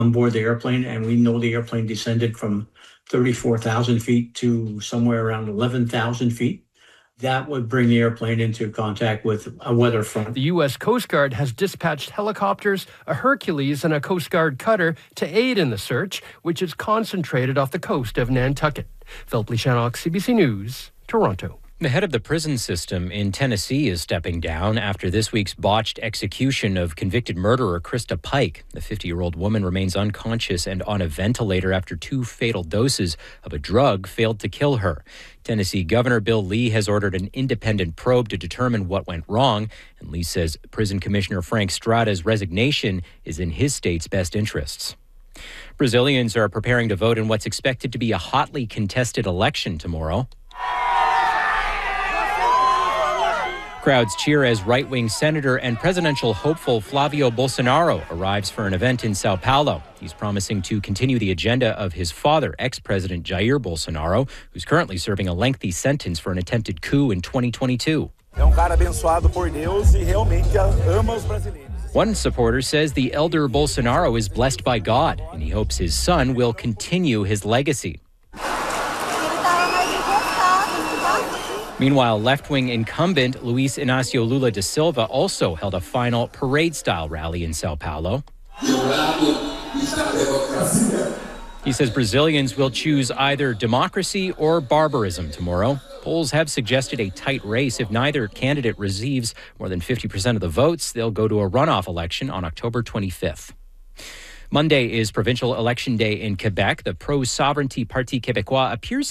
on board the airplane, and we know the airplane descended from 34,000 feet to somewhere around 11,000 feet. That would bring the airplane into contact with a weather front. The U.S. Coast Guard has dispatched helicopters, a Hercules, and a Coast Guard cutter to aid in the search, which is concentrated off the coast of Nantucket. Philip Leishanock, CBC News, Toronto. The head of the prison system in Tennessee is stepping down after this week's botched execution of convicted murderer Krista Pike. The 50-year-old woman remains unconscious and on a ventilator after 2 fatal doses of a drug failed to kill her. Tennessee Governor Bill Lee has ordered an independent probe to determine what went wrong, and Lee says Prison Commissioner Frank Strada's resignation is in his state's best interests. Brazilians are preparing to vote in what's expected to be a hotly contested election tomorrow. Crowds cheer as right-wing senator and presidential hopeful Flavio Bolsonaro arrives for an event in Sao Paulo. He's promising to continue the agenda of his father, ex-president Jair Bolsonaro, who's currently serving a lengthy sentence for an attempted coup in 2022. One supporter says the elder Bolsonaro is blessed by God, and he hopes his son will continue his legacy. Meanwhile, left-wing incumbent Luiz Inácio Lula da Silva also held a final parade-style rally in Sao Paulo. He says Brazilians will choose either democracy or barbarism tomorrow. Polls have suggested a tight race. If neither candidate receives more than 50% of the votes, they'll go to a runoff election on October 25th. Monday is provincial election day in Quebec. The pro-sovereignty Parti Québécois appears